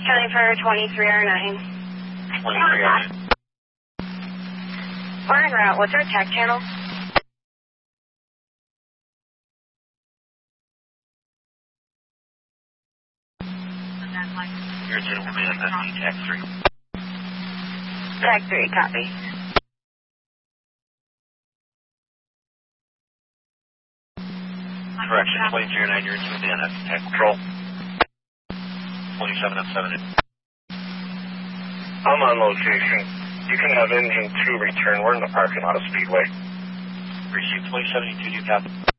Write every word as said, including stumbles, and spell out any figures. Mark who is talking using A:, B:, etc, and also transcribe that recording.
A: Counting for twenty-three R nine.
B: twenty-three R nine.
A: We're en route. What's our tech channel?
B: You're a gentleman on S D Tech three.
A: Tech three, copy.
B: Correction, twenty-three R nine, you're in Sudan, that's Tech Control. twenty-seven oh seven.
C: I'm on location. You can have engine two return. We're in the parking lot of Speedway.
B: Receive twenty seventy-two, do you copy?